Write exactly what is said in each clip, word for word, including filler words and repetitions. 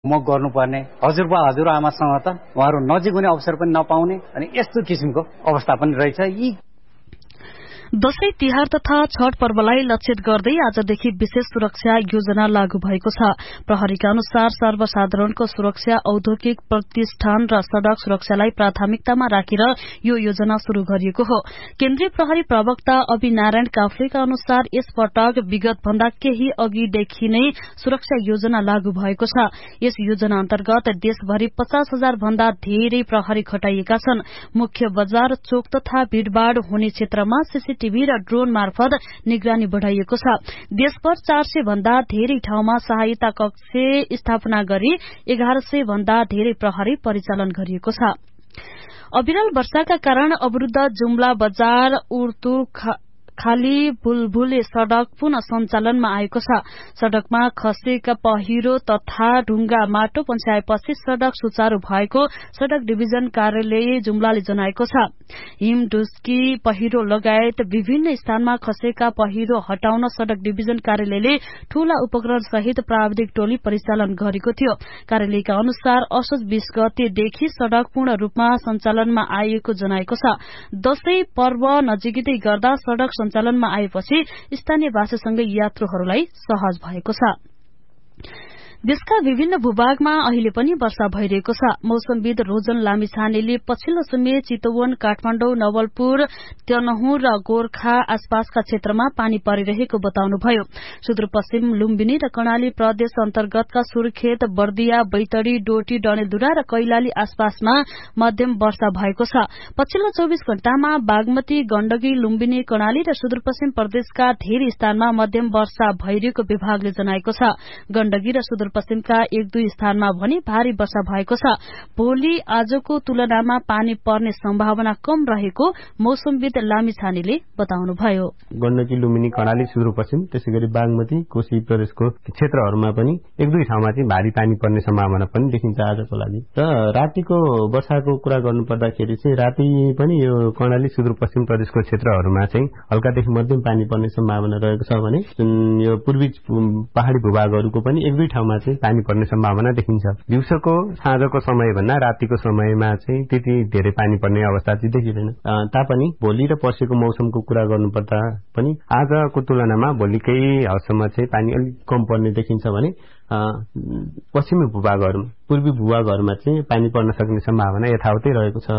म गर्नुपर्ने हजुरबा हजुरआमासँग त उहाँहरू नजिक हुने अवसर पनि नपाउने अनि यस्तो किसिमको अवस्था पनि रहेछ। यी दशैं तिहार तथा छठ पर्वलाई लक्षित गर्दै आजदेखि विशेष सुरक्षा योजना लागू भएको छ। प्रहरीका अनुसार सर्वसाधारणको सुरक्षा, औद्योगिक प्रतिष्ठान र सड़क सुरक्षालाई प्राथमिकतामा राखेर यो योजना शुरू गरिएको हो। केन्द्रीय प्रहरी प्रवक्ता अभि नारायण काफ्लेका अनुसार यस पटक विगत भन्दा केही अघिदेखि नै सुरक्षा योजना लागू भएको छ। यस योजना अन्तर्गत देशभरि पचास हजार भन्दा धेरै प्रहरी खटाइएका छन्। मुख्य बजार, चोक तथा भीड़भाड़ हुने क्षेत्रमा सीसीटीभी र ड्रोन मार्फत निगरानी बढ़ाइएको छ। देशभर चार सय भन्दा धेरै ठाउँमा सहायता कक्ष स्थापना गरी एघार सय भन्दा धेरै प्रहरी परिचालन गरिएको छ। अविरल वर्षाका कारण अवरूद्ध जुम्ला बजार उर्तु खाली बुलबुले सड़क पुनः सञ्चालनमा आएको छ। सड़कमा खसेका पहिरो तथा ढुंगा माटो पन्छाएपछि सड़क सुचारू भएको सड़क डिभिजन कार्यालय जुम्लाले जनाएको छ। हिम, डुस्की, पहिरो लगायत विभिन्न स्थानमा खसेका पहिरो हटाउन सड़क डिभिजन कार्यालयले ठूला उपकरण सहित प्राविधिक टोली परिचालन गरेको थियो। कार्यालयका अनुसार असोज बीस गतेदेखि सड़क पूर्ण रूपमा सञ्चालनमा आएको जनाएको छ। दशैं पर्व नजिकै गर्दा सड़क सञ्चालनमा आएपछि स्थानीयवासीसँगै यात्रुहरूलाई सहज भएको छ। देशका विभिन्न भूभागमा अहिले पनि वर्षा भइरहेको छ। मौसमविद रोजन लामिछानेले पछिल्लो समय चितवन, काठमाडौँ, नवलपुर, तनहुँ र गोर्खा आसपासका क्षेत्रमा पानी परिरहेको बताउनुभयो। सुदूरपश्चिम लुम्बिनी र कर्णाली प्रदेश अन्तर्गतका सुर्खेत, बर्दिया, बैतडी, डोटी, डडेलधुरा र कैलाली आसपासमा मध्यम वर्षा भएको छ। पछिल्लो चौबीस घण्टामा बागमती, गण्डकी, लुम्बिनी, कर्णाली र सुदूरपश्चिम प्रदेशका धेरै स्थानमा मध्यम वर्षा भइरहेको विभागले जनाएको छ। गण्डकी र सुदूर पश्चिमका एक दुई स्थानमा भने भारी वर्षा भएको छ। भोलि आजको तुलनामा पानी पर्ने सम्भावना कम रहेको मौसमविद लामिछानेले बताउनुभयो। गण्डकी, लुम्बिनी, कर्णाली, सुदूरपश्चिम त्यसैगरी बागमती, कोशी प्रदेशको क्षेत्रहरूमा पनि एक दुई ठाउँमा चाहिँ भारी पानी पर्ने सम्भावना पनि देखिन्छ आजको लागि। र रातिको वर्षाको कुरा गर्नुपर्दाखेरि चाहिँ राति पनि यो कर्णाली, सुदूरपश्चिम प्रदेशको क्षेत्रहरूमा चाहिँ हल्कादेखि मध्यम पानी पर्ने सम्भावना रहेको छ भने यो पूर्वी पहाड़ी भूभागहरूको पनि एक दुई ठाउँमा चाहिँ पानी पर्ने सम्भावना देखिन्छ। दिउँसोको साँझको समय भन्दा रातिको समयमा चाहिँ त्यति धेरै पानी पर्ने अवस्था चाहिँ देखिँदैन। तापनि भोलि र पर्सिको मौसमको कुरा गर्नुपर्दा पनि आजको तुलनामा भोलिकै हदसम्म चाहिँ पानी अलिक कम पर्ने देखिन्छ भने पश्चिमी भूभागहरूमा पूर्वी भूभागहरूमा चाहिँ पानी पर्न सक्ने सम्भावना यथावतै रहेको छ।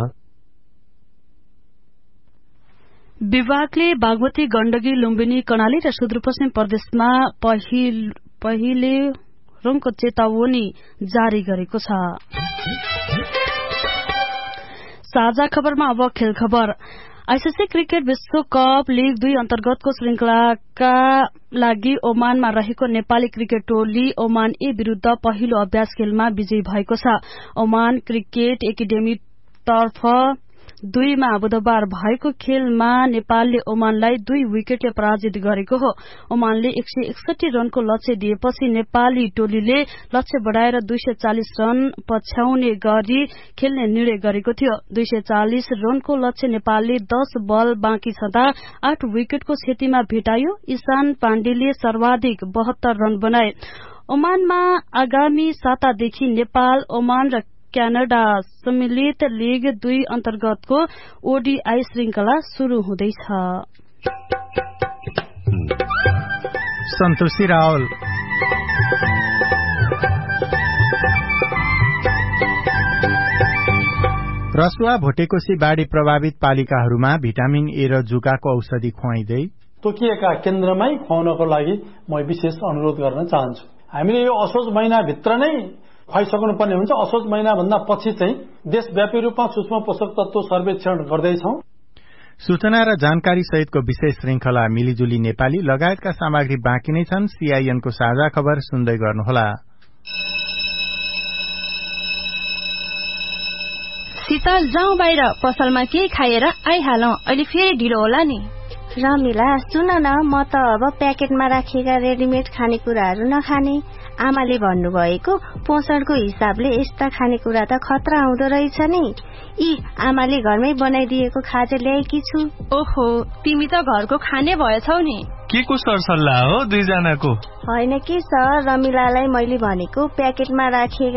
विभागले बागमती, गण्डकी, लुम्बिनी, कर्णाली र सुदूरपश्चिम प्रदेशमा पहिले रङको चेतावनी जारी गरेको छ। साझा खबरमा अब खेल खबर। आईसीसी क्रिकेट विश्वकप लीग दुई अन्तर्गतको श्रृंखलाका लागि ओमानमा रहेको नेपाली क्रिकेट टोली ओमान ए विरूद्ध पहिलो अभ्यास खेलमा विजयी भएको छ। ओमान क्रिकेट एकाडेमी तर्फ दुईमा बुधबार भएको खेलमा नेपालले ओमानलाई दुई विकेटले पराजित गरेको हो। ओमानले एक सय एकसठी रनको लक्ष्य दिएपछि नेपाली टोलीले लक्ष्य बढ़ाएर दुई सय चालिस रन पछ्याउने गरी खेल्ने निर्णय गरेको थियो। दुई सय चालिस रनको लक्ष्य नेपालले दस बल बाँकी छँदा आठ विकेटको क्षतिमा भेटायो। ईशान पाण्डेले सर्वाधिक बहत्तर रन बनाए। ओमानमा आगामी सातादेखि नेपाल, ओमान र क्यानाडा सम्मिलित लीग दुई अन्तर्गतको ओडीआई श्रृंखला शुरू हुँदैछ। सन्तोषी रावल। रसुवा, भोटेकोशी बाढ़ी प्रभावित पालिकाहरूमा भिटामिन ए र जुकाको औषधि खुवाइँदै तोकिएका केन्द्रमै खुवाउनको लागि म विशेष अनुरोध गर्न चाहन्छु। हामीले यो असोज महिनाभित्र नै खुवाइसक्नु पर्ने हुन्छ। असोज महिनाभन्दा पछि चाहिँ देशव्यापी रूपमा सूक्ष्म पोषक तत्व सर्वेक्षण गर्दैछौं। सूचना र जानकारी सहितको विशेष श्रृंखला मिलिजुली नेपाली लगायतका सामग्री बाँकी नै छन्। सीआईएनको साझा खबर सुन्दै गर्नुहोला। शीतल, जाउँ बाहिर, पसलमा केही खाएर आइहालौं, अहिले फेरि ढिलो होला नि। रमिला, सुन न, म त अब प्याकेटमा राखिएका रेडिमेड खानेकुराहरू नखाने। आमाले भन्नुभएको पोषणको हिसाबले यस्ता खानेकुरा त खतरा हुँदो रहेछ नि। यी आमाले घरमै बनाइदिएको खाजा ल्याएकी छु। ओहो, तिमी त घरको खाने भएछौ नि। के को सरसल्लाह हो दुईजनाको? होइन के सर, रमिलालाई मैले भनेको प्याकेटमा राखिएका